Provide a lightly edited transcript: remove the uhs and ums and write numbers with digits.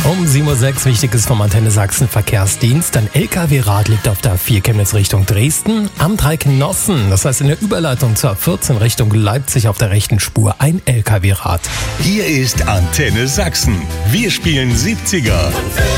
Um 7:06 Uhr, Wichtiges vom Antenne Sachsen Verkehrsdienst. Ein LKW-Rad liegt auf der 4 Chemnitz Richtung Dresden. Am 3 Knossen, das heißt in der Überleitung zur 14 Richtung Leipzig auf der rechten Spur, ein LKW-Rad. Hier ist Antenne Sachsen. Wir spielen 70er.